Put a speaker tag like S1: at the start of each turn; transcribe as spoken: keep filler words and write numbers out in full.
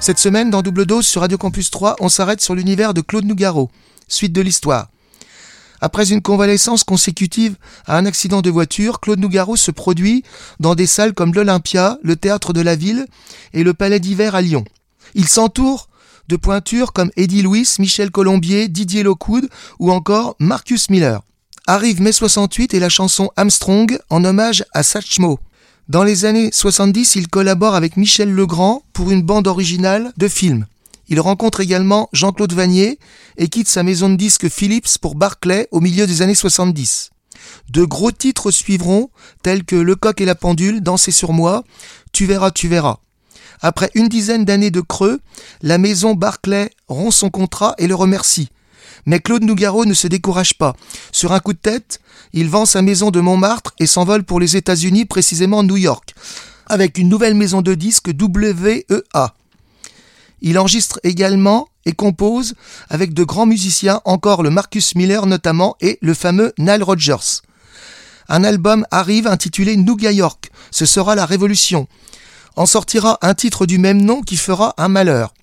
S1: Cette semaine, dans Double Dose sur Radio Campus trois, on s'arrête sur l'univers de Claude Nougaro. Suite de l'histoire. Après une convalescence consécutive à un accident de voiture, Claude Nougaro se produit dans des salles comme l'Olympia, le Théâtre de la Ville et le Palais d'Hiver à Lyon. Il s'entoure de pointures comme Eddie Louis, Michel Colombier, Didier Lockwood ou encore Marcus Miller. Arrive mai soixante-huit et la chanson Armstrong en hommage à Satchmo. Dans les années soixante-dix, il collabore avec Michel Legrand pour une bande originale de film. Il rencontre également Jean-Claude Vannier et quitte sa maison de disques Philips pour Barclay au milieu des années soixante-dix. De gros titres suivront, tels que Le Coq et la Pendule, Danser sur moi, Tu verras, tu verras. Après une dizaine d'années de creux, la maison Barclay rompt son contrat et le remercie. Mais Claude Nougaro ne se décourage pas. Sur un coup de tête, il vend sa maison de Montmartre et s'envole pour les États-Unis, précisément New York, avec une nouvelle maison de disques W E A. Il enregistre également et compose avec de grands musiciens, encore le Marcus Miller notamment et le fameux Nile Rodgers. Un album arrive intitulé Nouga York, ce sera la révolution. En sortira un titre du même nom qui fera un malheur.